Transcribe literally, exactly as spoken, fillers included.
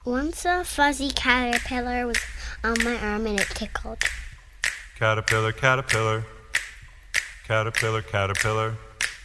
Once a fuzzy caterpillar was on my arm and it tickled. Caterpillar, caterpillar, caterpillar, caterpillar.